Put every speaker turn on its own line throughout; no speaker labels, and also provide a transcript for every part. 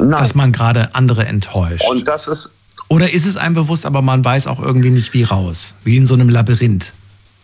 dass man gerade andere enttäuscht.
Und das ist...
Oder ist es einem bewusst, aber man weiß auch irgendwie nicht wie raus? Wie in so einem Labyrinth?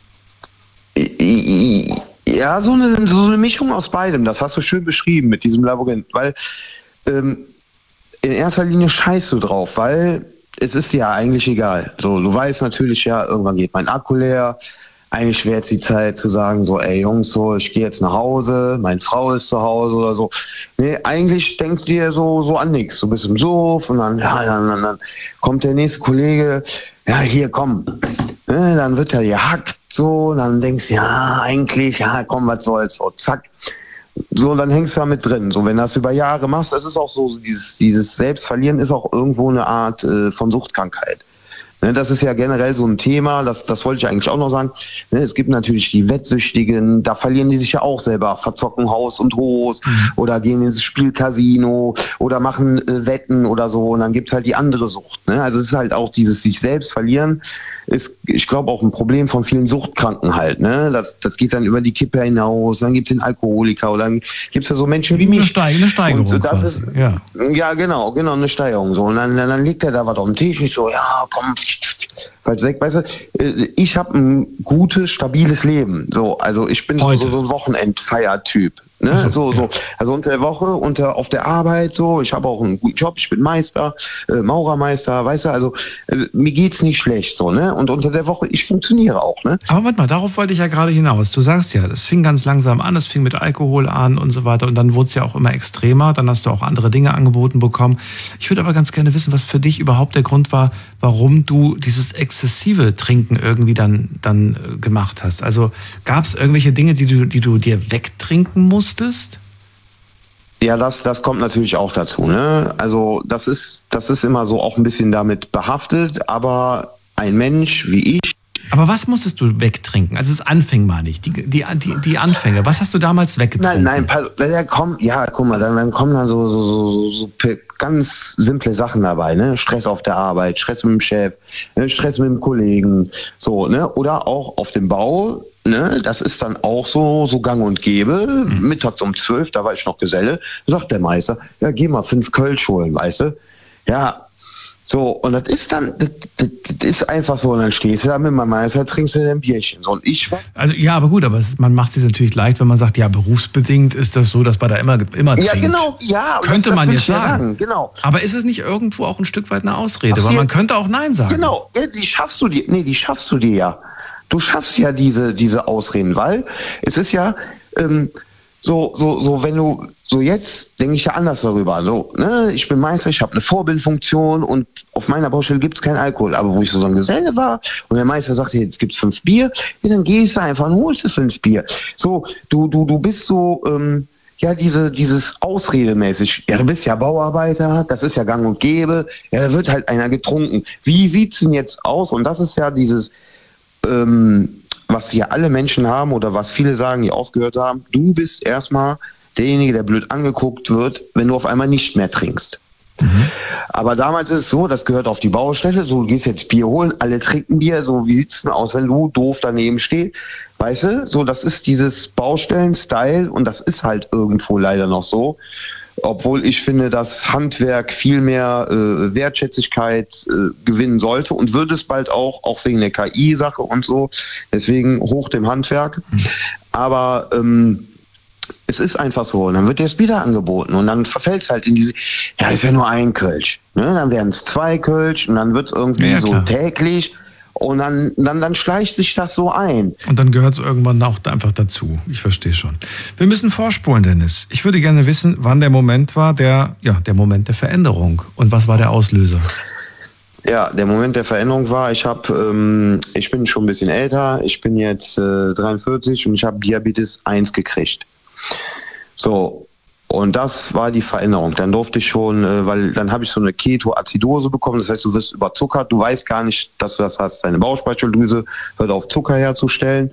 Ja, so eine Mischung aus beidem. Das hast du schön beschrieben mit diesem Labyrinth. Weil in erster Linie scheißt du drauf, weil es ist dir ja eigentlich egal. So, du weißt natürlich, ja, irgendwann geht mein Akku leer. Eigentlich wäre jetzt die Zeit zu sagen, so, ey Jungs, so, ich gehe jetzt nach Hause, meine Frau ist zu Hause oder so. Nee, eigentlich denkst du dir so an nichts. Du bist im Sof und dann kommt der nächste Kollege, ja, hier, komm. Ne, dann wird er gehackt, so, dann denkst du, ja, eigentlich, ja, komm, was soll's, so, zack. So, dann hängst du da mit drin. So, wenn du das über Jahre machst, das ist auch so, dieses Selbstverlieren ist auch irgendwo eine Art von Suchtkrankheit. Ne, das ist ja generell so ein Thema, das wollte ich eigentlich auch noch sagen. Ne, es gibt natürlich die Wettsüchtigen, da verlieren die sich ja auch selber, verzocken Haus und Hof oder gehen ins Spielcasino oder machen Wetten oder so und dann gibt's halt die andere Sucht. Ne? Also es ist halt auch dieses sich selbst verlieren, ist, ich glaube, auch ein Problem von vielen Suchtkranken halt. Ne? Das geht dann über die Kippe hinaus, dann gibt's den Alkoholiker oder dann gibt's ja so Menschen wie mich.
Eine Steigerung.
Und das ist, ja, genau, eine Steigerung. So. Und dann liegt er da was auf dem Tisch, ich so, ja, komm, halt weg, weißt du, ich habe ein gutes, stabiles Leben. So, also ich bin so ein Wochenendfeiertyp. Ne? Also unter der Woche, auf der Arbeit, so, ich habe auch einen guten Job, ich bin Meister, Maurermeister, weißt du, also mir geht's nicht schlecht, so, ne? Und unter der Woche, ich funktioniere auch, ne?
Aber warte mal, darauf wollte ich ja gerade hinaus. Du sagst ja, das fing ganz langsam an, es fing mit Alkohol an und so weiter und dann wurde es ja auch immer extremer, dann hast du auch andere Dinge angeboten bekommen. Ich würde aber ganz gerne wissen, was für dich überhaupt der Grund war, warum du dieses exzessive Trinken irgendwie dann gemacht hast. Also gab es irgendwelche Dinge, die du dir wegtrinken musstest?
Ja, das kommt natürlich auch dazu, ne? Also das ist immer so auch ein bisschen damit behaftet, aber ein Mensch wie ich.
Aber was musstest du wegtrinken? Also es anfing mal nicht, die Anfänge. Was hast du damals weggetrunken?
Nein, guck mal, dann kommen dann so ganz simple Sachen dabei, ne? Stress auf der Arbeit, Stress mit dem Chef, Stress mit dem Kollegen, so, ne? Oder auch auf dem Bau. Ne, das ist dann auch so gang und gäbe. Mittags um 12, da war ich noch Geselle, sagt der Meister, ja, geh mal 5 Kölsch holen, weißt du? Ja, so, und das ist dann, das ist einfach so, und dann stehst du da mit meinem Meister, trinkst du ein Bierchen. So, und ich...
Also, ja, aber gut, aber man macht es sich natürlich leicht, wenn man sagt, ja, berufsbedingt ist das so, dass man da immer trinkt.
Ja, genau, ja.
Könnte man jetzt sagen.
Genau.
Aber ist es nicht irgendwo auch ein Stück weit eine Ausrede? Weil man könnte auch Nein sagen.
Genau, die schaffst du dir ja. Du schaffst ja diese Ausreden, weil es ist ja so, wenn du so jetzt denke ich ja anders darüber. So, ne, ich bin Meister, ich habe eine Vorbildfunktion und auf meiner Baustelle gibt's keinen Alkohol. Aber wo ich so ein Geselle war und der Meister sagte, jetzt gibt's 5 Bier, ja, dann gehst du einfach und holst du 5 Bier. So, du bist so ja, dieses Ausredemäßig, ja, du bist ja Bauarbeiter, das ist ja gang und gäbe, ja, da wird halt einer getrunken. Wie sieht's denn jetzt aus? Und das ist ja dieses was hier alle Menschen haben oder was viele sagen, die aufgehört haben, du bist erstmal derjenige, der blöd angeguckt wird, wenn du auf einmal nicht mehr trinkst. Aber damals ist es so, das gehört auf die Baustelle, so, du gehst jetzt Bier holen, alle trinken Bier, so, wie sieht's denn aus, wenn du doof daneben stehst? Weißt du, so, das ist dieses Baustellen-Style und das ist halt irgendwo leider noch so. Obwohl ich finde, dass Handwerk viel mehr Wertschätzigkeit gewinnen sollte und würde es bald auch wegen der KI-Sache und so. Deswegen hoch dem Handwerk. Aber es ist einfach so. Und dann wird dir das wieder angeboten und dann verfällt es halt in diese, ja, ist ja nur ein Kölsch. Ne? Dann werden es 2 Kölsch und dann wird es irgendwie so täglich. Und dann schleicht sich das so ein.
Und dann gehört es irgendwann auch einfach dazu. Ich verstehe schon. Wir müssen vorspulen, Dennis. Ich würde gerne wissen, wann der Moment war, der Moment der Veränderung. Und was war der Auslöser?
Ja, der Moment der Veränderung war, ich bin schon ein bisschen älter. Ich bin jetzt 43 und ich habe Diabetes 1 gekriegt. So. Und das war die Veränderung. Dann durfte ich schon, weil dann habe ich so eine Ketoazidose bekommen. Das heißt, du wirst überzuckert. Du weißt gar nicht, dass du das hast. Deine Bauchspeicheldrüse hört auf, Zucker herzustellen,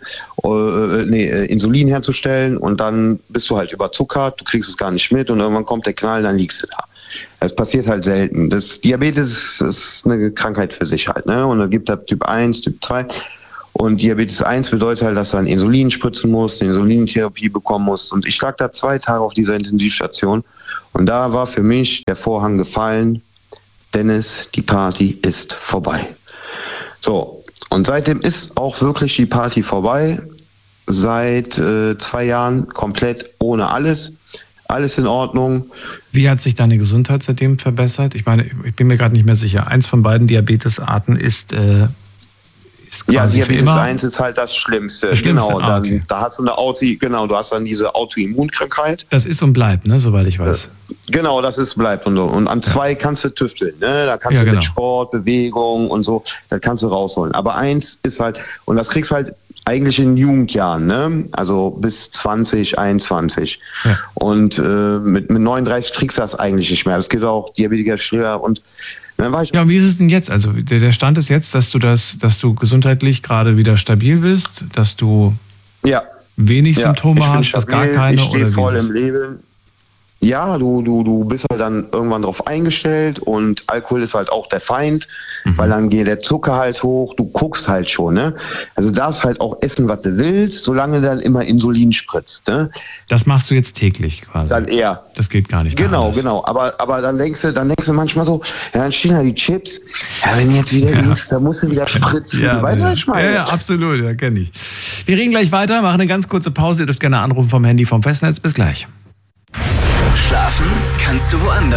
Insulin herzustellen. Und dann bist du halt überzuckert. Du kriegst es gar nicht mit. Und irgendwann kommt der Knall, dann liegst du da. Das passiert halt selten. Das Diabetes ist eine Krankheit für sich halt, ne? Und dann gibt es Typ 1, Typ 2. Und Diabetes 1 bedeutet halt, dass du ein Insulin spritzen musst, eine Insulintherapie bekommen musst. Und ich lag da 2 Tage auf dieser Intensivstation Und da war für mich der Vorhang gefallen. Dennis, die Party ist vorbei. So, und seitdem ist auch wirklich die Party vorbei. Seit 2 Jahren komplett ohne alles. Alles in Ordnung.
Wie hat sich deine Gesundheit seitdem verbessert? Ich meine, ich bin mir gerade nicht mehr sicher. Eins von beiden Diabetesarten ist quasi
Diabetes
für immer
1 ist halt das Schlimmste.
Genau,
okay. Da hast du du hast dann diese Autoimmunkrankheit.
Das ist und bleibt, ne, soweit ich weiß.
Genau, bleibt. Und an 2 kannst du tüfteln, ne? Da kannst du mit Sport, Bewegung und so, das kannst du rausholen. Aber 1 ist halt, und das kriegst halt eigentlich in Jugendjahren, ne? Also bis 20, 21. Ja. Und mit 39 kriegst du das eigentlich nicht mehr. Es gibt auch Diabetiker schlimmer und dann war ich.
Ja, wie ist es denn jetzt? Also der Stand ist jetzt, dass du gesundheitlich gerade wieder stabil bist, dass du wenig Symptome hast, stabil, gar keine,
ich stehe voll im Leben. Ja, du bist halt dann irgendwann drauf eingestellt und Alkohol ist halt auch der Feind, weil dann geht der Zucker halt hoch, du guckst halt schon, ne? Also darfst halt auch essen, was du willst, solange dann immer Insulin spritzt, ne?
Das machst du jetzt täglich quasi.
Dann eher.
Das geht gar nicht.
Genau. Aber dann denkst du manchmal so, ja, dann stehen halt die Chips, ja, wenn jetzt wieder ist, dann musst du wieder spritzen. Weißt du, was ich meine?
Ja, absolut, ja, kenne ich. Wir reden gleich weiter, machen eine ganz kurze Pause. Ihr dürft gerne anrufen vom Handy vom Festnetz. Bis gleich.
Schlafen kannst du woanders.